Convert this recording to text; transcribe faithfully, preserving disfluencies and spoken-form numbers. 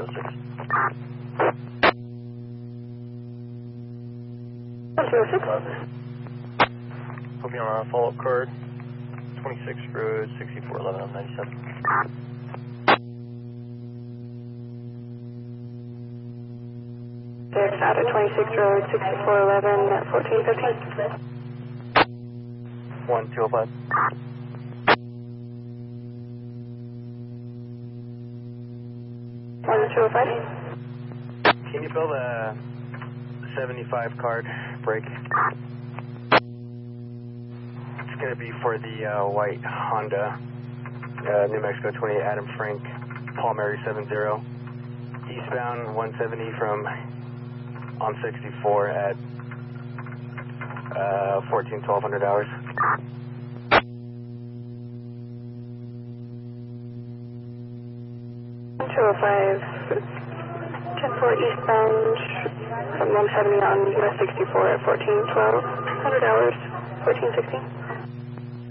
six. one two oh six. Hope you're on a follow-up card. twenty-six Road, sixty-four eleven on ninety-seven. Six out of twenty-six Road, sixty-four eleven at fourteen fifteen. one two oh five. one two oh five. Can you build a seventy-five card break? It's going to be for the uh, white Honda, uh, New Mexico twenty-eight Adam Frank, Paul Mary seven zero. Eastbound one seventy from on sixty-four at uh, fourteen twelve hundred hours. two oh five, ten four eastbound from one seventy on U S sixty-four at fourteen twelve hundred hours, fourteen sixteen.